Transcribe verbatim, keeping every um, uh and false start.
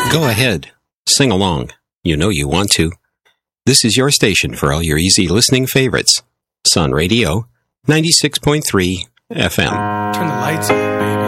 Go ahead. Sing along. You know you want to. This is your station for all your easy listening favorites. Sun Radio, ninety-six point three F M. Turn the lights on, baby.